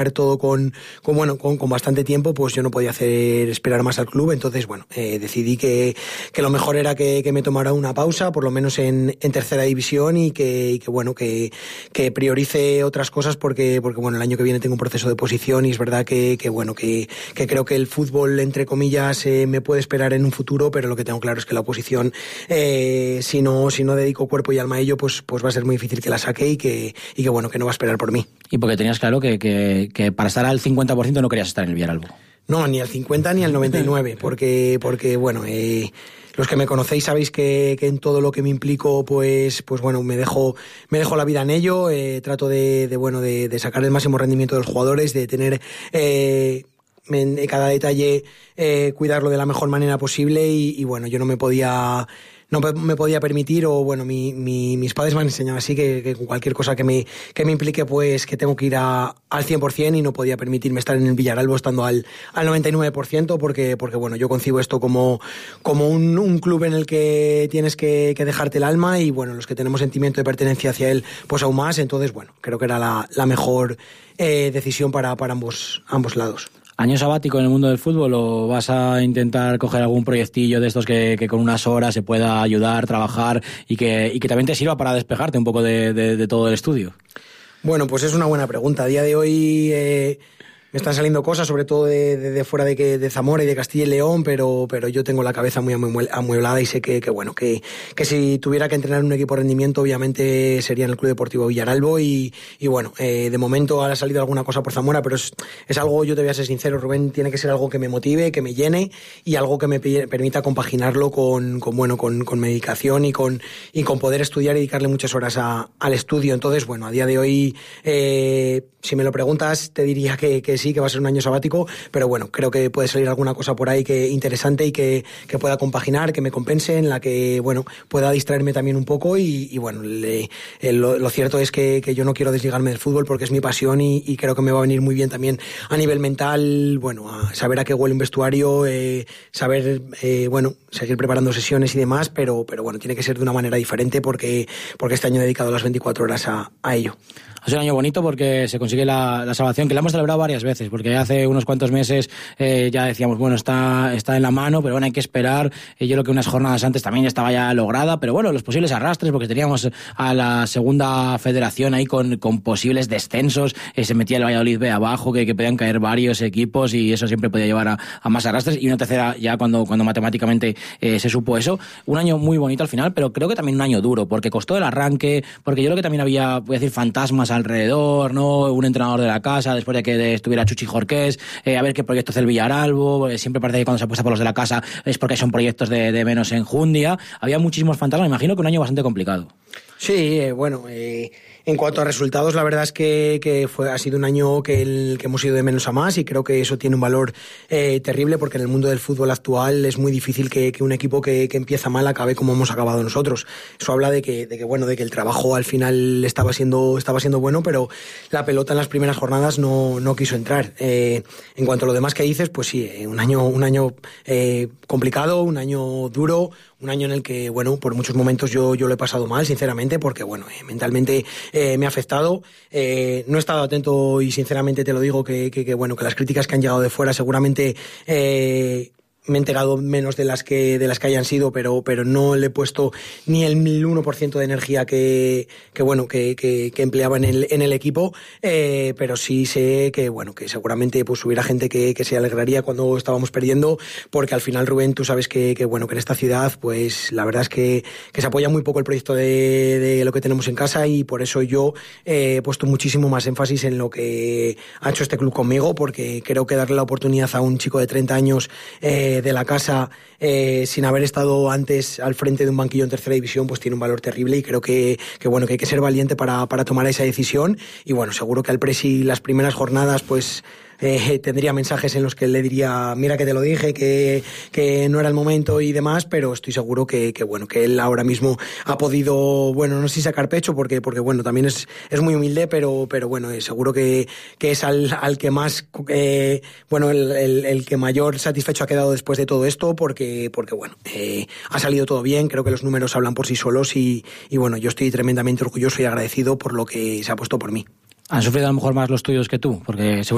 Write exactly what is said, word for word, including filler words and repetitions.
todo con, con bueno con, con bastante tiempo, pues yo no podía hacer esperar más al club. Entonces bueno eh, decidí que, que lo mejor era que, que me tomara una pausa, por lo menos en, en tercera división, y que, y que bueno que, que priorice otras cosas, porque porque bueno el año que viene tengo un proceso de posición, y es verdad que, que bueno que, que creo que el fútbol, entre comillas, eh, me puede esperar en un futuro, pero lo que tengo claro es que la oposición, eh, si no si no dedico cuerpo y alma a ello, pues pues va a ser muy difícil que la saque, y que y que bueno que no va a esperar por mí. Y porque tenías claro que, que que para estar al cincuenta por ciento no querías estar en el Villaralbo. No, ni al cincuenta ni al noventa y nueve, porque, porque bueno, eh, los que me conocéis sabéis que, que en todo lo que me implico, pues, pues bueno, me dejo, me dejo la vida en ello, eh, trato de, de bueno, de, de sacar el máximo rendimiento de los jugadores, de tener, eh, en cada detalle, eh, cuidarlo de la mejor manera posible, y, y bueno, yo no me podía... no me podía permitir, o bueno, mi, mi, mis padres me han enseñado así, que, que con cualquier cosa que me, que me implique, pues que tengo que ir a, al cien por ciento, y no podía permitirme estar en el Villaralbo estando al, al noventa y nueve por ciento, porque, porque bueno, yo concibo esto como, como un, un club en el que tienes que, que dejarte el alma, y bueno, los que tenemos sentimiento de pertenencia hacia él, pues aún más. Entonces bueno, creo que era la, la mejor eh, decisión para, para ambos, ambos lados. ¿Año sabático en el mundo del fútbol, o vas a intentar coger algún proyectillo de estos que, que con unas horas se pueda ayudar, trabajar, y que, y que también te sirva para despejarte un poco de, de, de todo el estudio? Bueno, pues es una buena pregunta. A día de hoy eh, me están saliendo cosas, sobre todo de, de, de fuera de, que, de Zamora y de Castilla y León, pero, pero yo tengo la cabeza muy amueblada, y sé que, que bueno, que, que si tuviera que entrenar un equipo de rendimiento, obviamente sería en el Club Deportivo Villaralbo, y, y bueno, eh, de momento ha salido alguna cosa por Zamora, pero es, es algo, yo te voy a ser sincero, Rubén, tiene que ser algo que me motive, que me llene, y algo que me permita compaginarlo con, con bueno, con, con medicación, y con, y con poder estudiar y dedicarle muchas horas a, al estudio. Entonces, bueno, a día de hoy, eh, si me lo preguntas, te diría que, que sí, que va a ser un año sabático, pero bueno, creo que puede salir alguna cosa por ahí que interesante, y que, que pueda compaginar, que me compense, en la que, bueno, pueda distraerme también un poco, y, y bueno, le, eh, lo, lo cierto es que, que yo no quiero desligarme del fútbol, porque es mi pasión, y, y creo que me va a venir muy bien también a nivel mental, bueno, a saber a qué huele un vestuario, eh, saber, eh, bueno, seguir preparando sesiones y demás, pero, pero bueno, tiene que ser de una manera diferente, porque, porque este año he dedicado las veinticuatro horas a, a ello. Ha sido un año bonito porque se consigue la, la salvación, que la hemos celebrado varias veces, porque hace unos cuantos meses eh, ya decíamos, bueno, está, está en la mano, pero bueno, hay que esperar. Eh, yo creo que unas jornadas antes también estaba ya lograda, pero bueno, los posibles arrastres, porque teníamos a la segunda federación ahí con, con posibles descensos, eh, se metía el Valladolid B abajo, que, que podían caer varios equipos, y eso siempre podía llevar a, a más arrastres, y una tercera ya cuando, cuando matemáticamente eh, se supo eso. Un año muy bonito al final, pero creo que también un año duro, porque costó el arranque, porque yo creo que también había, voy a decir, fantasmas alrededor, ¿no? Un entrenador de la casa, después de que estuviera Chuchi Jorqués, eh, a ver qué proyecto hace el Villaralbo, eh, siempre parece que cuando se apuesta por los de la casa es porque son proyectos de, de menos enjundia. Había muchísimos fantasmas, me imagino que un año bastante complicado. Sí, eh, bueno, eh, en cuanto a resultados, la verdad es que, que fue, ha sido un año que, el, que hemos ido de menos a más, y creo que eso tiene un valor eh, terrible, porque en el mundo del fútbol actual es muy difícil que, que un equipo que, que empieza mal acabe como hemos acabado nosotros. Eso habla de que, de que bueno, de que el trabajo al final estaba siendo, estaba siendo bueno, pero la pelota en las primeras jornadas no, no quiso entrar. Eh, en cuanto a lo demás que dices, pues sí, un año, un año eh, complicado, un año duro, un año en el que, bueno, por muchos momentos yo, yo lo he pasado mal, sinceramente, porque, bueno, eh, mentalmente eh, me ha afectado. Eh, no he estado atento, y sinceramente te lo digo, que, que, que, bueno, que las críticas que han llegado de fuera seguramente... Eh, me he enterado menos de las que de las que hayan sido, pero pero no le he puesto ni el uno por ciento de energía que, que bueno que, que, que empleaba en el en el equipo, eh, pero sí sé que bueno que seguramente pues hubiera gente que, que se alegraría cuando estábamos perdiendo, porque al final, Rubén, tú sabes que, que bueno que en esta ciudad pues la verdad es que, que se apoya muy poco el proyecto de, de lo que tenemos en casa, y por eso yo eh, he puesto muchísimo más énfasis en lo que ha hecho este club conmigo, porque creo que darle la oportunidad a un chico de treinta años eh, de la casa, eh, sin haber estado antes al frente de un banquillo en tercera división, pues tiene un valor terrible, y creo que, que bueno que hay que ser valiente para, para tomar esa decisión. Y bueno, seguro que al Presi las primeras jornadas pues eh, tendría mensajes en los que le diría, mira que te lo dije, que, que no era el momento y demás, pero estoy seguro que, que bueno, que él ahora mismo ha podido, bueno, no sé si sacar pecho, porque, porque bueno, también es, es muy humilde, pero, pero bueno, eh, seguro que, que es al, al que más, eh, bueno, el, el, el que mayor satisfecho ha quedado después de todo esto, porque, porque bueno, eh, ha salido todo bien, creo que los números hablan por sí solos, y, y bueno, yo estoy tremendamente orgulloso y agradecido por lo que se ha puesto por mí. ¿Han sufrido a lo mejor más los tuyos que tú? Porque